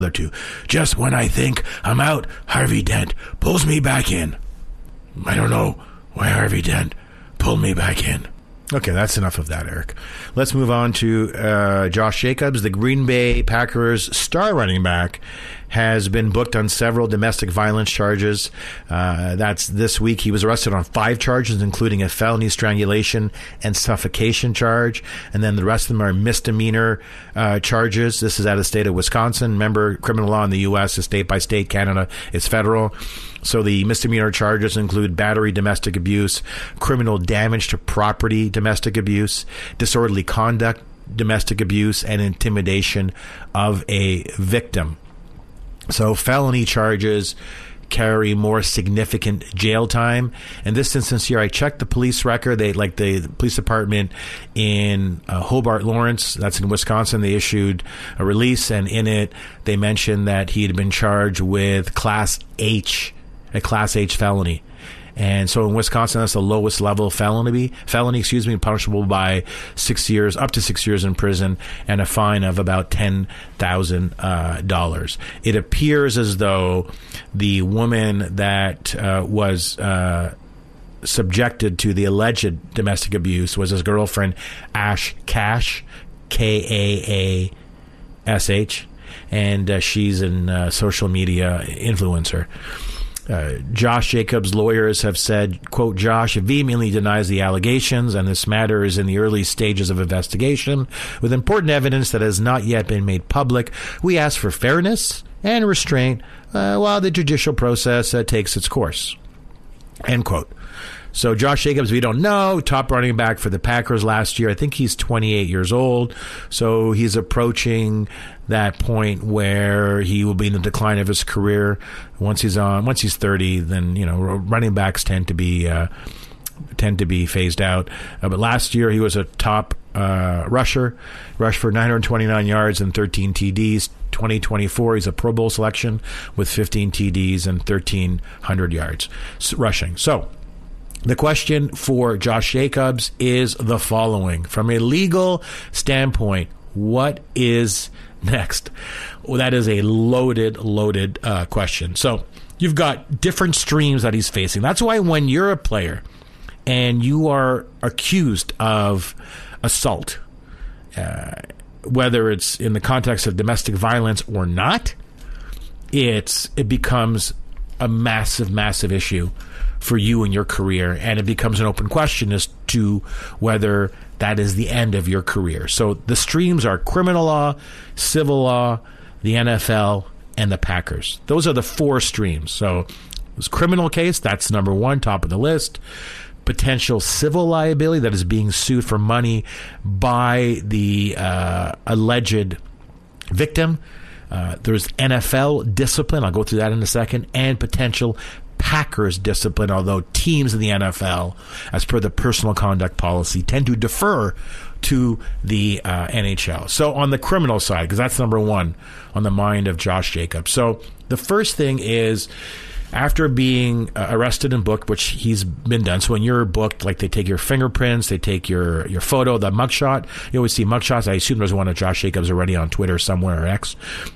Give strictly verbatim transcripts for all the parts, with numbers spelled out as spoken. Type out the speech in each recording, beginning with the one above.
two. Just when I think I'm out, Harvey Dent pulls me back in. I don't know why Harvey Dent pulled me back in. Okay, that's enough of that, Eric. Let's move on to uh, Josh Jacobs. The Green Bay Packers star running back has been booked on several domestic violence charges. Uh, that's this week. He was arrested on five charges, including a felony strangulation and suffocation charge. And then the rest of them are misdemeanor uh, charges. This is out of the state of Wisconsin. Remember, criminal law in the U S is state by state. Canada is federal. So the misdemeanor charges include battery, domestic abuse, criminal damage to property, domestic abuse, disorderly conduct, domestic abuse, and intimidation of a victim. So felony charges carry more significant jail time. In this instance here, I checked the police record. They, like the, the police department in uh, Hobart Lawrence, that's in Wisconsin, they issued a release, and in it they mentioned that he had been charged with Class H, a Class H felony. And so in Wisconsin, that's the lowest level felony, felony, excuse me, punishable by six years, up to six years in prison, and a fine of about ten thousand dollars. Uh, it appears as though the woman that uh, was uh, subjected to the alleged domestic abuse was his girlfriend, Ash Cash, K A A S H, and uh, she's a uh, social media influencer. Uh, Josh Jacobs' lawyers have said, quote, Josh vehemently denies the allegations, and this matter is in the early stages of investigation. With important evidence that has not yet been made public, we ask for fairness and restraint uh, while the judicial process uh, takes its course. End quote. So Josh Jacobs, we don't know, top running back for the Packers last year. I think he's twenty-eight years old. So he's approaching that point where he will be in the decline of his career. Once he's on, once he's thirty, then, you know, running backs tend to be uh, tend to be phased out. Uh, but last year he was a top uh, rusher, rushed for nine hundred twenty-nine yards and thirteen T Ds. twenty twenty-four, he's a Pro Bowl selection with fifteen T Ds and thirteen hundred yards rushing. So the question for Josh Jacobs is the following. From a legal standpoint, what is next? Well, that is a loaded, loaded uh, question. So you've got different streams that he's facing. That's why when you're a player and you are accused of assault, uh, whether it's in the context of domestic violence or not, it's it becomes a massive, massive issue for you in your career, and it becomes an open question as to whether that is the end of your career. So the streams are criminal law, civil law, the N F L, and the Packers. Those are the four streams. So this criminal case, that's number one, top of the list. Potential civil liability, that is being sued for money by the uh, alleged victim. Uh, there's N F L discipline, I'll go through that in a second, and potential Packers discipline, although teams in the N F L, as per the personal conduct policy, tend to defer to the uh, N H L. So on the criminal side, because that's number one on the mind of Josh Jacobs. So the first thing is, after being uh, arrested and booked, which he's been done. So when you're booked, like they take your fingerprints, they take your, your photo, the mugshot. You always see mugshots. I assume there's one of Josh Jacobs already on Twitter somewhere or X.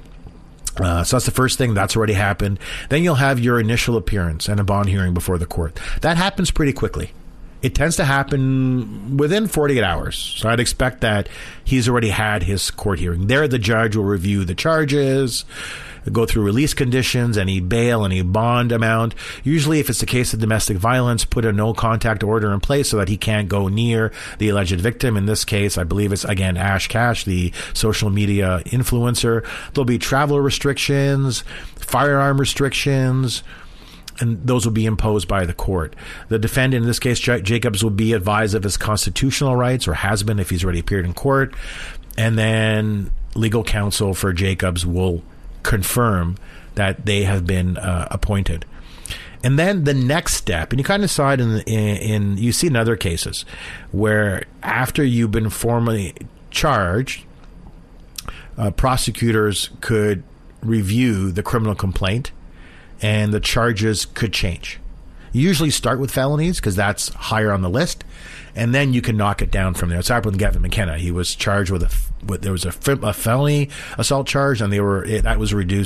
Uh, so that's the first thing. That's already happened. Then you'll have your initial appearance and a bond hearing before the court. That happens pretty quickly. It tends to happen within forty-eight hours. So I'd expect that he's already had his court hearing. There, the judge will review the charges, go through release conditions, any bail, any bond amount. Usually, if it's a case of domestic violence, put a no contact order in place so that he can't go near the alleged victim. In this case, I believe it's, again, Ash Cash, the social media influencer. There'll be travel restrictions, firearm restrictions, and those will be imposed by the court. The defendant, in this case, J- Jacobs, will be advised of his constitutional rights, or has been if he's already appeared in court. And then legal counsel for Jacobs will confirm that they have been uh, appointed. And then the next step, and you kind of saw it in, in, in, you see in other cases, where after you've been formally charged, uh, prosecutors could review the criminal complaint and the charges could change. You usually start with felonies because that's higher on the list, and then you can knock it down from there. It's happened with Gavin McKenna. He was charged with a with there was a, a felony assault charge, and they were it, that was reduced